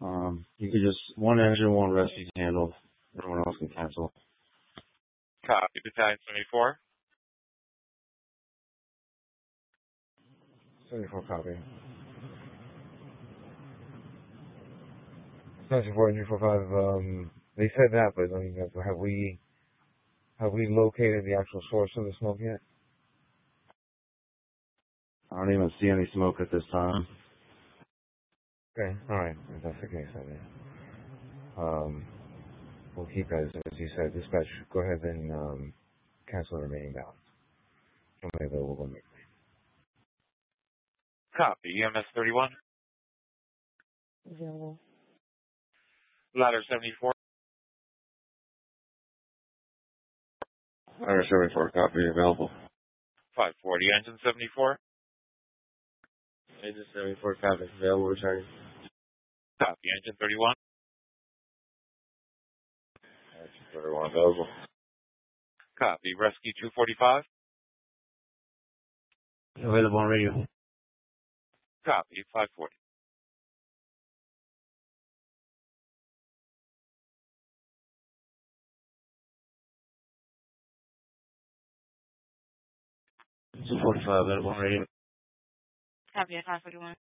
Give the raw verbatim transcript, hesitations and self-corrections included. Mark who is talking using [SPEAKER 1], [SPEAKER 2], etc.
[SPEAKER 1] Um, you could just, one engine, one rescue handle. Everyone else can cancel.
[SPEAKER 2] Copy. Battalion seventy-four.
[SPEAKER 3] seventy-four copy. seventy-four and three four five, um, they said that, but I mean, have we, have we located the actual source of the smoke yet?
[SPEAKER 1] I don't even see any smoke at this time.
[SPEAKER 3] Okay, alright, if that's the case, then, yeah. Um, we'll keep as, as you said, dispatch, go ahead and, um, cancel the remaining balance. Somebody available will make.
[SPEAKER 2] Copy. E M S thirty-one.
[SPEAKER 4] Available.
[SPEAKER 2] Ladder seventy-four.
[SPEAKER 1] Ladder seventy-four copy available.
[SPEAKER 2] five forty. Engine seventy-four.
[SPEAKER 1] Engine seventy-four copy available, returning.
[SPEAKER 2] Copy. Engine thirty-one.
[SPEAKER 1] Engine thirty-one available.
[SPEAKER 2] Copy. Rescue two forty-five.
[SPEAKER 1] Available on radio.
[SPEAKER 2] Copy. five forty.
[SPEAKER 1] two forty-five available on radio.
[SPEAKER 4] Copy at five forty-one.